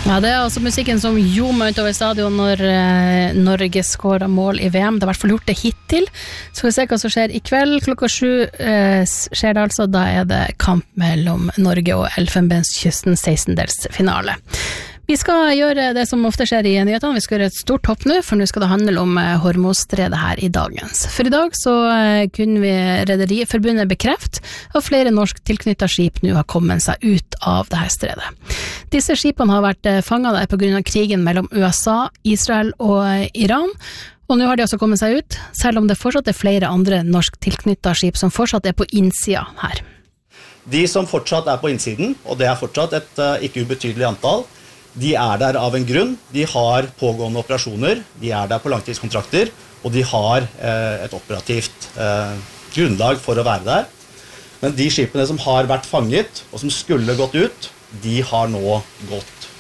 Ja, det altså musikken som ljomer utover stadion når Norge skårer mål i VM. Det har I hvert fall gjort det hittil. Så skal vi se hva som skjer I kveld. Klokka 7 skjer det altså. Da det kamp mellom Norge og Elfenbenskysten 16-delsfinale. Vi skal gjøre det som ofte skjer I nyhetene. Vi skal gjøre et stort hopp nå, for nå skal det handle om Hormuzstredet her I dagens. For I dag så kunne vi Rederiforbundet bekrefte at flere norsk tilknyttet skip nå har kommet seg ut av det her stredet. Disse skipene har vært fanget der på grunn av krigen mellom USA, Israel og Iran, og nå har de altså kommet seg ut, selv om det fortsatt flere andre norsk tilknyttet skip som fortsatt på innsida her. De som fortsatt på innsiden, og det fortsatt et ikke ubetydelig antall, de der av en grunn, de har pågående operasjoner, de der på langtidskontrakter, og de har et operativt grunnlag for å være der. Men de skipene som har vært fanget, og som skulle gått ut, de har nå gått ut.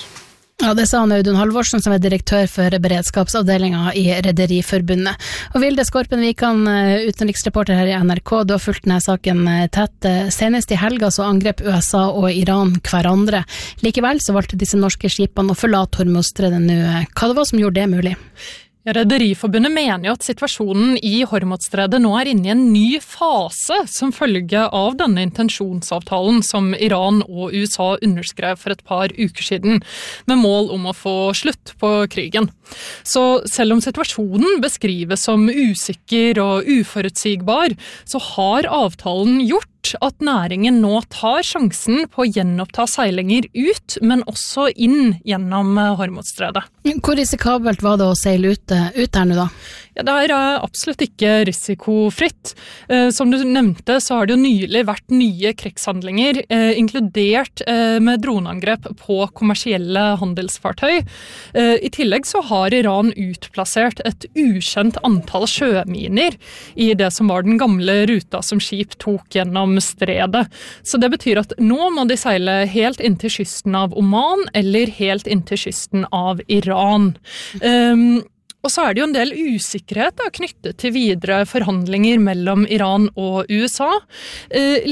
Ja, det sa Audun Halvorsen, som direktør for beredskapsavdelingen I Rederiforbundet. Og Vilde Skorpen-Vikan, utenriksreporter her I NRK, du har fulgt denne saken tett. Senest I helga så angrep USA og Iran hverandre. Likevel så valgte disse norske skipene å forlate Hormuzstredet nå. Hva det var som gjorde det mulig? Rederiforbundet mener jo at situasjonen I Hormuzstredet nå inne I en ny fase som følge av denne intensjonsavtalen som Iran og USA underskrev for et par uker siden, med mål om å få slutt på krigen. Så selv om situasjonen beskrives som usikker og uforutsigbar, så har avtalen gjort at næringen nå tar sjansen på å gjenoppta seilinger ut, men også inn gjennom Hormuzstredet. Hvor risikabelt var det å seile ut her nå da? Ja, det absolutt ikke risikofritt. Som du nevnte, så har det jo nylig vært nye krigshandlinger, inkludert med droneangrep på kommersielle handelsfartøy. I tillegg så har Iran utplassert et ukjent antall sjøminer I det som var den gamle ruta som skip tok gjennom stredet. Så det betyr at nå må de seile helt inn til kysten av Oman, eller helt inn til kysten av Iran. Og så det jo en del usikkerhet knyttet til videre forhandlinger mellom Iran og USA.